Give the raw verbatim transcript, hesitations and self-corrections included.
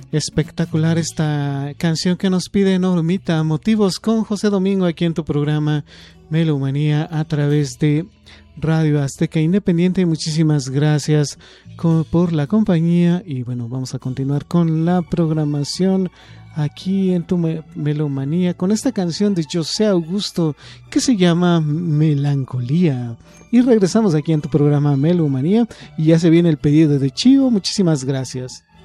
Espectacular esta canción que nos pide Normita, Motivos con José Domingo, aquí en tu programa Melomanía a través de Radio Azteca Independiente. Muchísimas gracias por la compañía y bueno, vamos a continuar con la programación aquí en tu Melomanía con esta canción de José Augusto que se llama Melancolía. Y regresamos aquí en tu programa Melomanía y ya se viene el pedido de Chivo. Muchísimas gracias.